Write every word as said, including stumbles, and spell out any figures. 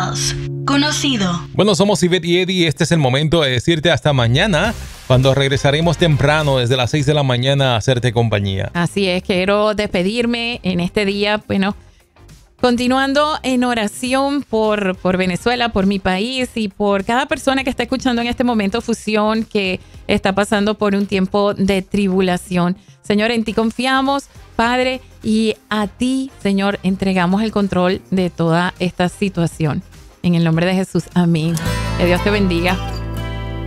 más conocido. Bueno, somos Ivette y Eddie. Este es el momento de decirte hasta mañana, cuando regresaremos temprano desde las seis de la mañana a hacerte compañía. Así es, quiero despedirme en este día, bueno, continuando en oración por, por Venezuela, por mi país y por cada persona que está escuchando en este momento Fusión, que está pasando por un tiempo de tribulación. Señor, en ti confiamos, Padre, y a ti, Señor, entregamos el control de toda esta situación. En el nombre de Jesús, amén. Que Dios te bendiga.